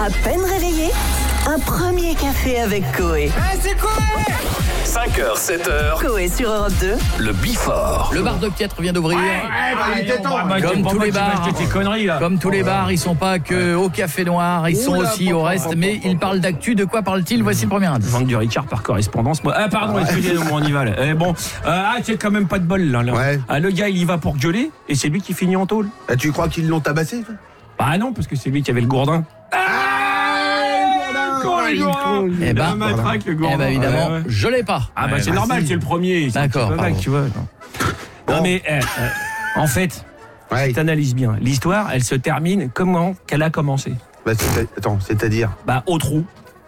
À peine réveillé, un premier café avec Coé. C'est quoi 5h, 7h, Coé sur Europe 2. le Bifort. Le bar de Piètre vient d'ouvrir. il était temps. Comme tous les bars, comme tous les bars, ils sont pas que au Café Noir, ils sont aussi au reste, mais ils parlent d'actu. De quoi parle-t-il? Voici le premier indice. Vendre du Ricard par correspondance. Ah pardon, excusez-moi, on y va là. C'est quand même pas de bol là. Ouais. Le gars il y va pour gueuler et c'est lui qui finit en tôle. Tu crois qu'ils l'ont tabassé toi? Bah non, parce que c'est lui qui avait le gourdin. Eh ben, le matraque, le gourdin. Eh ben évidemment, Ouais. je l'ai pas. Ah bah c'est normal, c'est le premier. C'est un D'accord, petit peu vague, pardon. tu vois. Non mais en fait, Ouais. t'analyses bien. L'histoire, elle se termine comment qu'elle a commencé. Bah, c'est-à-dire. Bah au trou.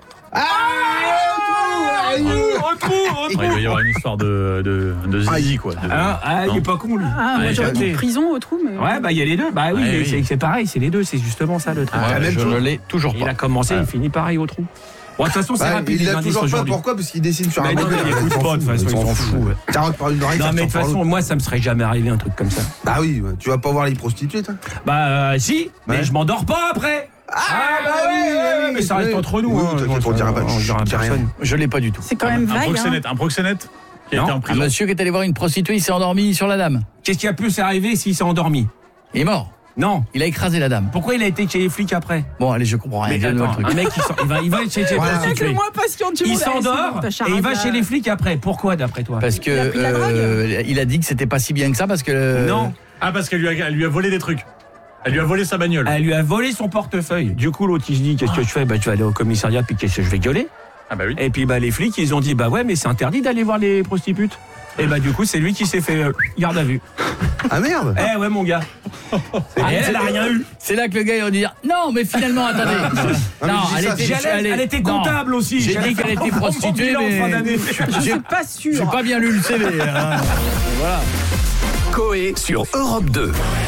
Au trou. Il va y avoir une histoire de zizi, quoi. Il est pas con lui. Moi j'aurais dit Ouais. prison au trou, mais. Ouais, bah il y a les deux. Bah oui, Ouais, mais oui. c'est pareil, c'est les deux, c'est justement ça le truc. Ouais, même je chose. ne l'ai toujours Il pas. a commencé, il finit pareil au trou. Bon, de toute façon, c'est rapide Il les l'a indices toujours pas. aujourd'hui. Pourquoi? Parce qu'il dessine sur Mais un non, modèle. mais écoute pas, de toute façon, ils s'en foutent. Ça rentre par une oreille, Non ça mais de ressort toute par façon, l'autre. moi ça me serait jamais arrivé un truc comme ça. Bah oui, tu vas pas voir les prostituées toi? Bah si, mais Ouais. je m'endors pas après. Mais ça reste entre nous. Oui, hein. t'inquiète, on dira pas. On dira à Je dis rien. personne. Je l'ai pas du tout. C'est quand même vague. Un proxénète qui a été en Un prison. monsieur qui est allé voir une prostituée, il s'est endormi sur la dame. Qu'est-ce qui a pu s'arriver s'il s'est endormi? Il est mort. Non. Il a écrasé la dame. Pourquoi il a été chez les flics après? Bon, allez, je comprends rien. Mais Donne-moi attends, le truc. un mec il va chez les Voilà. prostituées. Moi patient du Il monde. s'endort et il va chez les flics après. Pourquoi d'après toi? Parce que Il a pris la drague. il a dit que c'était pas si bien que ça parce que Non. Ah, parce qu'elle lui a volé des trucs. Elle lui a volé sa bagnole. Elle lui a volé son portefeuille. Du coup, l'autre, il se dit, qu'est-ce que je fais? Bah, tu vas aller au commissariat, puis qu'est-ce que je vais gueuler? Ah bah oui. Et puis, bah, les flics, ils ont dit, bah ouais, mais c'est interdit d'aller voir les prostituées. Et bah, du coup, c'est lui qui s'est fait garde à vue. Ah merde. Eh ouais, mon gars. Et elle a rien eu. c'est là que le gars il va dire non mais finalement attendez. mais je dis ça, Elle était non. comptable aussi. J'ai J'allais dit qu'elle faire était mon prostituée bilan en fin mais d'année. Je suis pas j'ai sûr. pas bien lu le CV. Hein. Voilà. Coé sur Europe 2.